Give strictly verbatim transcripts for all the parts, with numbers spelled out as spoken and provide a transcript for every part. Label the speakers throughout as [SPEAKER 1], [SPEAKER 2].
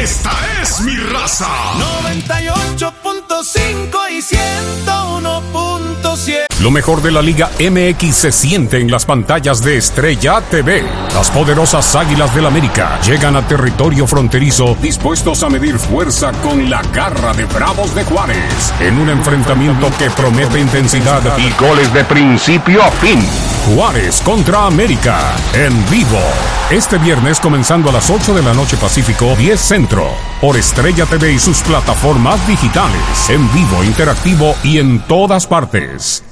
[SPEAKER 1] Esta es mi raza.
[SPEAKER 2] noventa y ocho punto cinco y ciento uno punto siete.
[SPEAKER 1] Lo mejor de la Liga M X se siente en las pantallas de Estrella T V. Las poderosas Águilas del América llegan a territorio fronterizo dispuestos a medir fuerza con la garra de Bravos de Juárez. En un enfrentamiento que promete intensidad y goles de principio a fin. Juárez contra América, en vivo. Este viernes comenzando a las ocho de la noche Pacífico, diez Centro. Por Estrella T V y sus plataformas digitales. En vivo, interactivo y en todas partes.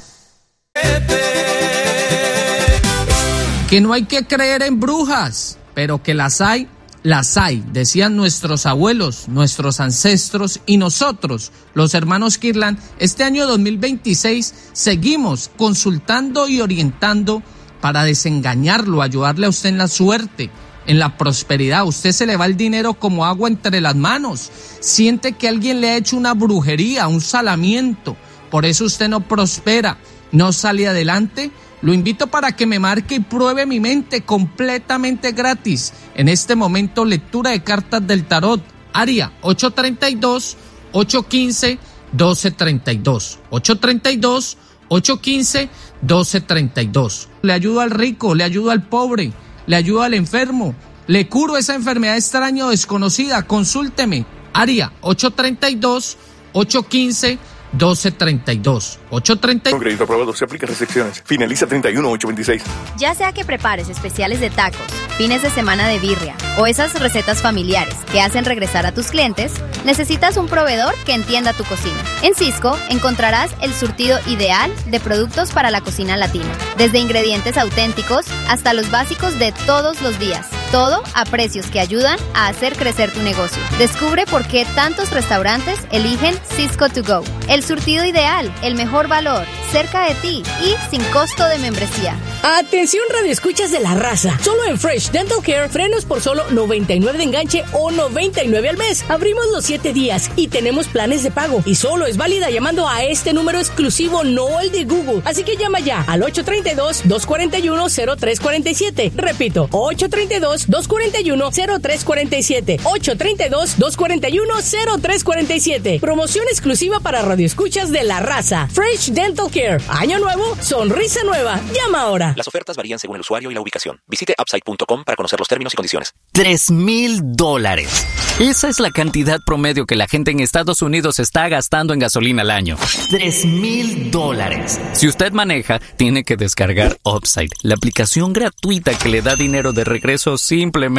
[SPEAKER 3] Que no hay que creer en brujas, pero que las hay, las hay, decían nuestros abuelos, nuestros ancestros y nosotros, los hermanos Kirlan. Este año dos mil veintiséis seguimos consultando y orientando para desengañarlo, ayudarle a usted en la suerte, en la prosperidad. Usted se le va el dinero como agua entre las manos, siente que alguien le ha hecho una brujería, un salamiento, por eso usted no prospera, no sale adelante. Lo invito para que me marque y pruebe mi mente completamente gratis. En este momento, lectura de cartas del tarot. Área ocho treinta y dos, ocho quince, doce treinta y dos. ocho treinta y dos, ocho quince, doce treinta y dos. Le ayudo al rico, le ayudo al pobre, le ayudo al enfermo. Le curo esa enfermedad extraña o desconocida. Consúlteme. Área ocho treinta y dos, ocho quince, doce treinta y dos. ocho treinta y dos.
[SPEAKER 4] Con crédito aprobado se aplican restricciones. Finaliza treinta y uno ocho veintiséis.
[SPEAKER 5] Ya sea que prepares especiales de tacos, fines de semana de birria o esas recetas familiares que hacen regresar a tus clientes, necesitas un proveedor que entienda tu cocina. En Sysco encontrarás el surtido ideal de productos para la cocina latina, desde ingredientes auténticos hasta los básicos de todos los días. Todo a precios que ayudan a hacer crecer tu negocio. Descubre por qué tantos restaurantes eligen Sysco to go. El surtido ideal, el mejor valor, cerca de ti y sin costo de membresía.
[SPEAKER 6] Atención radioescuchas de La Raza. Solo en Fresh Dental Care, frenos por solo noventa y nueve de enganche o noventa y nueve al mes. Abrimos los siete días y tenemos planes de pago. Y solo es válida llamando a este número exclusivo, no el de Google. Así que llama ya al ocho treinta y dos, dos cuarenta y uno, cero tres cuarenta y siete. Repito, ocho treinta y dos, dos cuarenta y uno, cero tres cuarenta y siete. ocho treinta y dos, dos cuarenta y uno, cero tres cuarenta y siete. Promoción exclusiva para radioescuchas de La Raza. Fresh Dental Care. Año nuevo, sonrisa nueva. Llama ahora.
[SPEAKER 7] Las ofertas varían según el usuario y la ubicación. Visite upside punto com para conocer los términos y condiciones.
[SPEAKER 8] Tres mil dólares. Esa es la cantidad promedio que la gente en Estados Unidos está gastando en gasolina al año. Tres mil dólares. Si usted maneja, tiene que descargar Upside, la aplicación gratuita que le da dinero de regreso simplemente